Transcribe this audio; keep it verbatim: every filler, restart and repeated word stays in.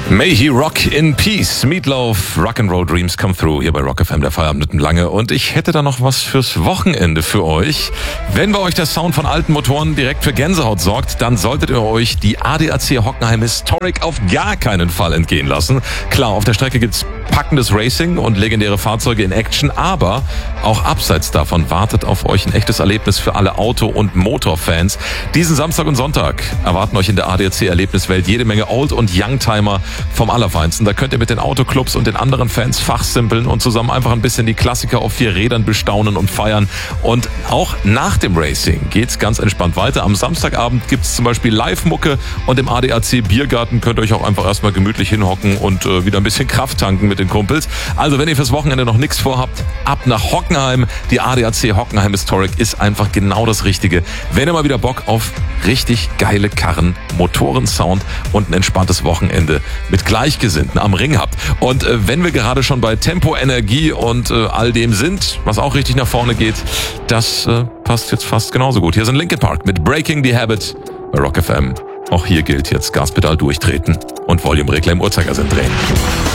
May he rock in peace. Meatloaf, Rock'n'Roll Dreams come through. Hier bei Rock F M, der Feierabend lange. Und ich hätte da noch was fürs Wochenende für euch. Wenn bei euch der Sound von alten Motoren direkt für Gänsehaut sorgt, dann solltet ihr euch die A D A C Hockenheim Historic auf gar keinen Fall entgehen lassen. Klar, auf der Strecke gibt's packendes Racing und legendäre Fahrzeuge in Action, aber auch abseits davon wartet auf euch ein echtes Erlebnis für alle Auto- und Motorfans. Diesen Samstag und Sonntag erwarten euch in der A D A C Erlebniswelt jede Menge Old- und Youngtimer vom Allerfeinsten. Da könnt ihr mit den Autoclubs und den anderen Fans fachsimpeln und zusammen einfach ein bisschen die Klassiker auf vier Rädern bestaunen und feiern. Und auch nach dem Racing geht's ganz entspannt weiter. Am Samstagabend gibt's zum Beispiel Live-Mucke und im A D A C Biergarten könnt ihr euch auch einfach erstmal gemütlich hinhocken und äh, wieder ein bisschen Kraft tanken mit den Kumpels. Also wenn ihr fürs Wochenende noch nichts vorhabt, ab nach Hockenheim. Die A D A C Hockenheim Historic ist einfach genau das Richtige. Wenn ihr mal wieder Bock auf richtig geile Karren, Motorensound und ein entspanntes Wochenende mit Gleichgesinnten am Ring habt. Und äh, wenn wir gerade schon bei Tempo, Energie und äh, all dem sind, was auch richtig nach vorne geht, das äh, passt jetzt fast genauso gut. Hier sind Linkin Park mit Breaking the Habit bei Rock F M. Auch hier gilt jetzt Gaspedal durchtreten und Volume-Regler im Uhrzeigersinn drehen.